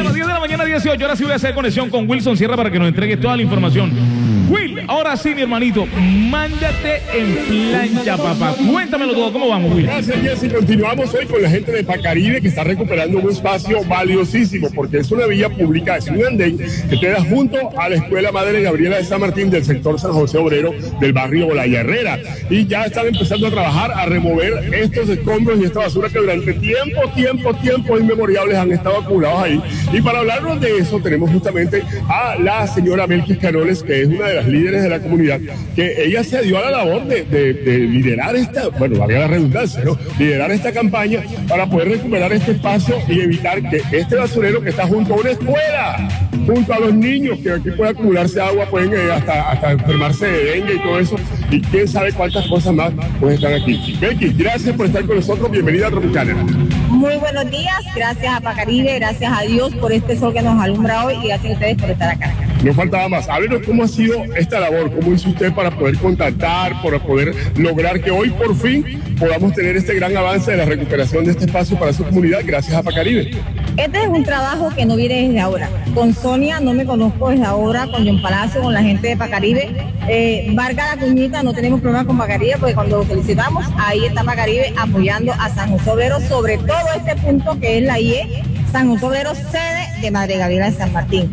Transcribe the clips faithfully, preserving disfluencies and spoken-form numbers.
las diez de la mañana, dieciocho. Ahora sí voy a hacer conexión con Wilson Sierra para que nos entregue toda la información. Will, ahora sí, mi hermanito, mándate en plancha, papá. Cuéntamelo todo, ¿cómo vamos, Will? Gracias, Jessy. Continuamos hoy con la gente de Pacaribe, que está recuperando un espacio valiosísimo, porque es una vía pública, es un andén que queda junto a la Escuela Madre Gabriela de San Martín del sector San José Obrero del barrio Olaya Herrera. Y ya están empezando a trabajar, a remover estos escombros y esta basura que durante tiempo, tiempo, tiempo inmemoriales han estado acumulados ahí. Y para hablarnos de eso, tenemos justamente a la señora Belkis Canoles, que es una de las líderes de la comunidad, que ella se dio a la labor de, de, de liderar esta, bueno, valga la redundancia, ¿no? Liderar esta campaña para poder recuperar este espacio y evitar que este basurero que está junto a una escuela, junto a los niños, que aquí puede acumularse agua, pueden eh, hasta, hasta enfermarse de dengue y todo eso, y quién sabe cuántas cosas más pueden estar aquí. Belkis, gracias por estar con nosotros, bienvenida a Tropicana. Muy buenos días, gracias a Pacaribe, gracias a Dios por este sol que nos alumbra hoy y gracias a ustedes por estar acá. No faltaba más. Háblenos cómo ha sido esta labor, cómo hizo usted para poder contactar, para poder lograr que hoy por fin podamos tener este gran avance de la recuperación de este espacio para su comunidad gracias a Pacaribe. Este es un trabajo que no viene desde ahora. Con Sonia no me conozco desde ahora, con John Palacio, con la gente de Pacaribe. Eh, Vargas La Cuñita, no tenemos problema con Pacaribe porque cuando lo felicitamos, ahí está Pacaribe apoyando a San José Obrero, sobre todo este punto que es la I E, San José Obrero, sede de Madre Gabriela de San Martín.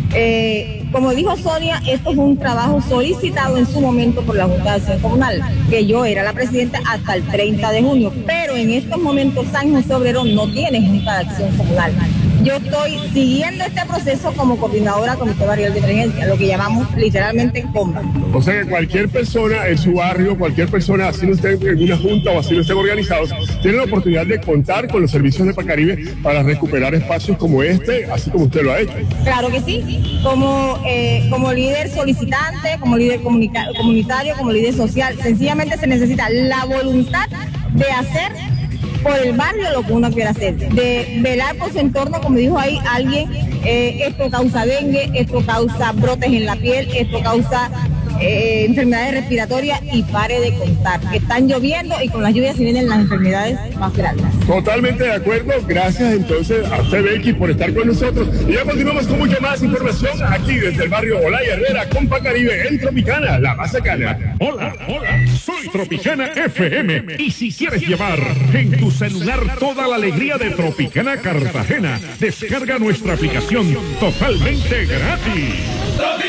Eh, como dijo Sonia, esto es un trabajo solicitado en su momento por la Junta de Acción Comunal, que yo era la presidenta hasta el treinta de junio, pero en estos momentos San José Obrero no tiene Junta de Acción Comunal. Yo estoy siguiendo este proceso como coordinadora del Comité Barrial de Emergencia, lo que llamamos literalmente COMBA. O sea que cualquier persona en su barrio, cualquier persona, así no esté en una junta o así no estén organizados, tiene la oportunidad de contar con los servicios de Pacaribe para recuperar espacios como este, así como usted lo ha hecho. Claro que sí, como, eh, como líder solicitante, como líder comunitario, como líder social, sencillamente se necesita la voluntad de hacer por el barrio lo que uno quiere hacer, de velar por su entorno, como dijo ahí alguien, eh, esto causa dengue, esto causa brotes en la piel, esto causa eh, enfermedades respiratorias y pare de contar, que están lloviendo y con las lluvias se vienen las enfermedades más grandes. Totalmente de acuerdo, gracias entonces a usted, Belkis, por estar con nosotros. Y ya continuamos con mucha más información aquí desde el barrio Olaya Herrera con Pacaribe en Tropicana, la más cercana. Hola, hola, soy Tropicana F M y si quieres llevar en tu celular toda la alegría de Tropicana Cartagena, descarga nuestra aplicación totalmente gratis.